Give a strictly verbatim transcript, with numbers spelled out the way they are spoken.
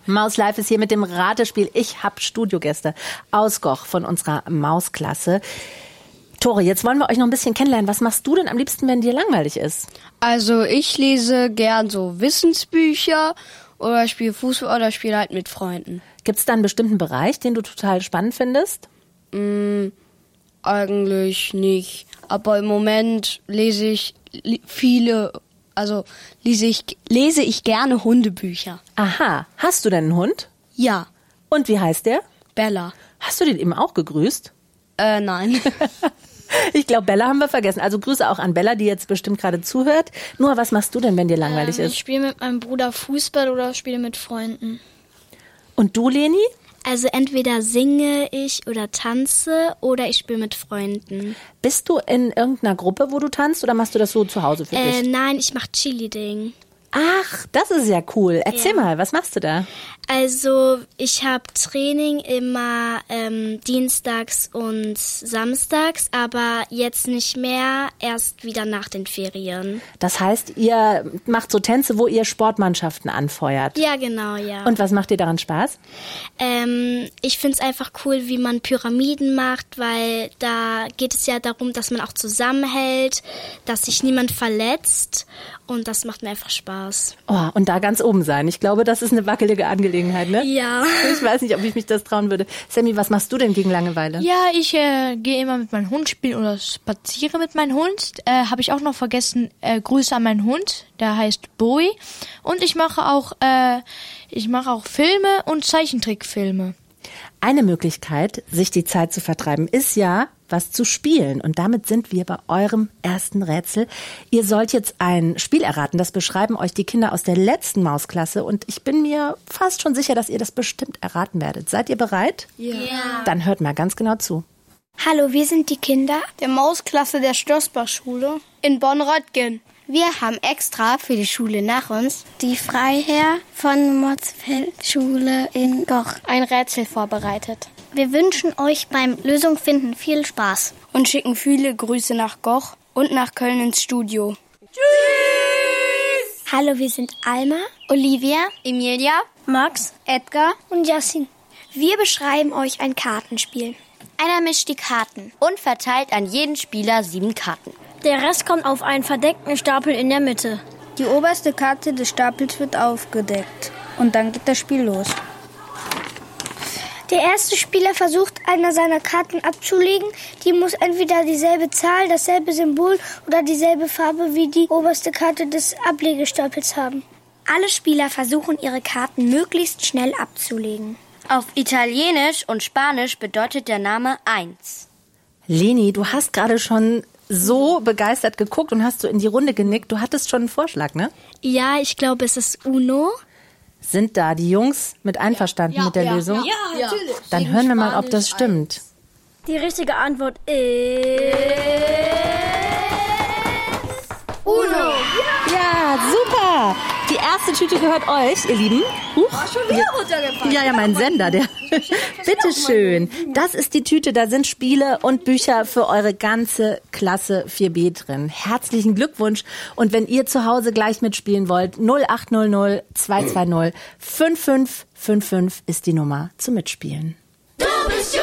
Maus Live ist hier mit dem Ratespiel. Ich habe Studiogäste aus Goch von unserer Mausklasse. Tore, jetzt wollen wir euch noch ein bisschen kennenlernen. Was machst du denn am liebsten, wenn dir langweilig ist? Also ich lese gern so Wissensbücher oder spiele Fußball oder spiele halt mit Freunden. Gibt es da einen bestimmten Bereich, den du total spannend findest? Mm, eigentlich nicht. Aber im Moment lese ich viele, also lese ich, lese ich gerne Hundebücher. Aha. Hast du denn einen Hund? Ja. Und wie heißt der? Bella. Hast du den eben auch gegrüßt? Äh, nein. Ich glaube, Bella haben wir vergessen. Also Grüße auch an Bella, die jetzt bestimmt gerade zuhört. Noah, was machst du denn, wenn dir langweilig ähm, ist? Ich spiele mit meinem Bruder Fußball oder spiele mit Freunden. Und du, Leni? Also entweder singe ich oder tanze oder ich spiele mit Freunden. Bist du in irgendeiner Gruppe, wo du tanzt, oder machst du das so zu Hause für Äh, dich? nein, ich mache Chili-Ding. Ach, das ist ja cool. Erzähl Ja. mal, was machst du da? Also ich habe Training immer ähm, dienstags und samstags, aber jetzt nicht mehr, erst wieder nach den Ferien. Das heißt, ihr macht so Tänze, wo ihr Sportmannschaften anfeuert. Ja, genau, ja. Und was macht dir daran Spaß? Ähm, ich finde es einfach cool, wie man Pyramiden macht, weil da geht es ja darum, dass man auch zusammenhält, dass sich niemand verletzt, und das macht mir einfach Spaß. Oh, und da ganz oben sein. Ich glaube, das ist eine wackelige Angelegenheit, ne? Ja. Ich weiß nicht, ob ich mich das trauen würde. Sammy, was machst du denn gegen Langeweile? Ja, ich äh, gehe immer mit meinem Hund spielen oder spaziere mit meinem Hund. Äh, Habe ich auch noch vergessen, äh, Grüße an meinen Hund, der heißt Bowie. Und ich mache auch, äh, ich mache auch Filme und Zeichentrickfilme. Eine Möglichkeit, sich die Zeit zu vertreiben, ist ja, was zu spielen. Und damit sind wir bei eurem ersten Rätsel. Ihr sollt jetzt ein Spiel erraten. Das beschreiben euch die Kinder aus der letzten Mausklasse. Und ich bin mir fast schon sicher, dass ihr das bestimmt erraten werdet. Seid ihr bereit? Ja. Dann hört mal ganz genau zu. Hallo, wir sind die Kinder Der Mausklasse der Stoßbach-Schule in Bonn-Röttgen. Wir haben extra für die Schule nach uns die Freiherr von Motzfeld-Schule in Goch ein Rätsel vorbereitet. Wir wünschen euch beim Lösungfinden viel Spaß. Und schicken viele Grüße nach Goch und nach Köln ins Studio. Hallo, wir sind Alma, Olivia, Emilia, Max, Edgar und Yassin. Wir beschreiben euch ein Kartenspiel. Einer mischt die Karten Und verteilt an jeden Spieler sieben Karten. Der Rest kommt auf einen verdeckten Stapel in der Mitte. Die oberste Karte des Stapels wird aufgedeckt. Und dann geht das Spiel los. Der erste Spieler versucht, eine seiner Karten abzulegen. Die muss entweder dieselbe Zahl, dasselbe Symbol oder dieselbe Farbe wie die oberste Karte des Ablegestapels haben. Alle Spieler versuchen, ihre Karten möglichst schnell abzulegen. Auf Italienisch und Spanisch bedeutet der Name eins. Leni, du hast gerade schon so begeistert geguckt und hast so in die Runde genickt. Du hattest schon einen Vorschlag, ne? Ja, ich glaube, es ist Uno. Sind da die Jungs mit einverstanden ja, mit der ja, Lösung? Ja, ja, natürlich. Dann hören wir mal, ob das stimmt. Die richtige Antwort ist Uno. Ja, super. Die erste Tüte gehört euch, ihr Lieben. Huch. Oh, schon wieder runtergefallen. Ja, ja, mein Sender, der. Bitteschön. Das ist die Tüte, da sind Spiele und Bücher für eure ganze Klasse vier B drin. Herzlichen Glückwunsch. Und wenn ihr zu Hause gleich mitspielen wollt, null acht null null zwei zwei null fünf fünf fünf fünf ist die Nummer zum Mitspielen.